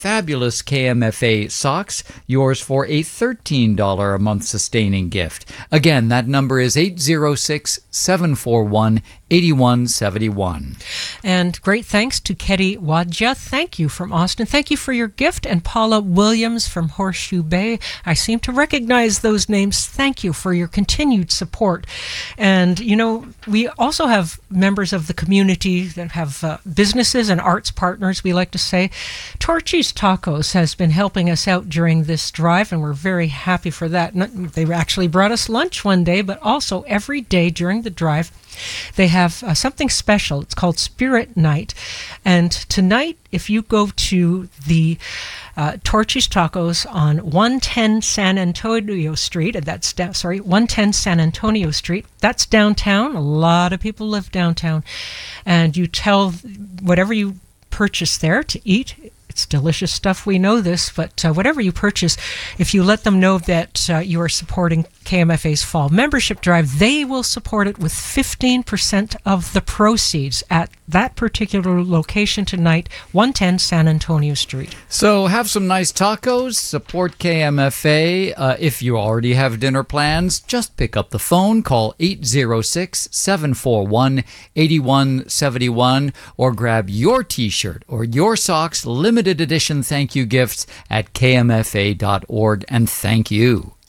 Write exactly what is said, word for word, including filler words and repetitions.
fabulous K M F A socks, yours for a thirteen dollars a month sustaining gift. Again, that number is eight zero six, seven four one, eight one seven one. And great thanks to Ketty Wadja. Thank you from Austin. Thank you for your gift. And Paula Williams from Horseshoe Bay. I seem to recognize those names. Thank you for your continued support. And, you know, we also have members of the community that have uh, businesses and arts partners, we like to say. Torchy's Tacos has been helping us out during this drive, and we're very happy for that. They actually brought us lunch one day, but also every day during the drive, they have uh, something special. It's called Spirit Night. And tonight, if you go to the uh, Torchy's Tacos on one ten San Antonio Street, uh, that's da- sorry, one ten San Antonio Street, that's downtown. A lot of people live downtown. And you tell whatever you purchase there to eat. It's delicious stuff, we know this, but uh, whatever you purchase, if you let them know that uh, you are supporting K M F A's Fall Membership Drive, they will support it with fifteen percent of the proceeds at that particular location tonight, one ten San Antonio Street. So have some nice tacos, support K M F A. Uh, if you already have dinner plans, just pick up the phone, call eight zero six, seven four one, eight one seven one, or grab your t-shirt or your socks, limited edition thank you gifts at k m f a dot org, and thank you.